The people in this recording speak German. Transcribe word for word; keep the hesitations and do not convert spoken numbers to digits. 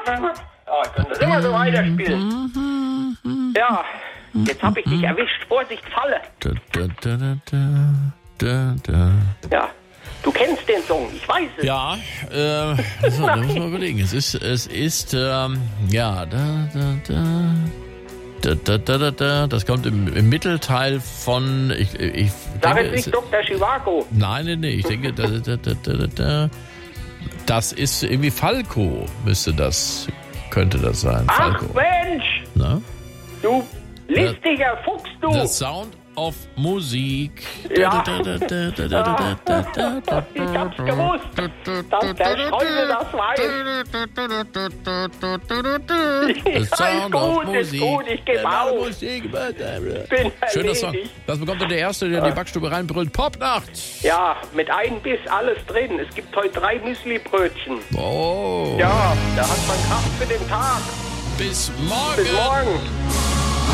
Ja, ich kann das immer so weiterspielen. Ja, jetzt hab ich dich erwischt. Vorsicht, Falle. Da, da, da, da, da, da. Ja, du kennst den Song, ich weiß es. Ja, äh, so, da muss man überlegen. Es ist, es ist, ähm, ja, da, da, da. Da, da, da, da, da. Das kommt im, im Mittelteil von. Ich, ich Sag denke, jetzt nicht es, Doktor Chivago. nein, nein, nein. Ich denke, da, da, da, da, da. Das ist irgendwie Falco, müsste das, könnte das sein. Ach Falco. Mensch, Na? du listiger Fuchs, du. The Sound of Musik. Ja. Da, da, da, da, da, da, da, da, da, Ich hab's gewusst, dass der Streusel das weiß. The Ist Sound of gut, ist Musik. gut, ich geb Ja, auf. Musik. Bin Schöner Song. erledigt. Das bekommt dann der Erste, der in die Backstube reinbrüllt. Popnacht. Ja, mit einem Biss alles drin. Es gibt heute drei Müsli-Brötchen. Oh. Ja, da hat man Kraft für den Tag. Bis morgen. Bis morgen.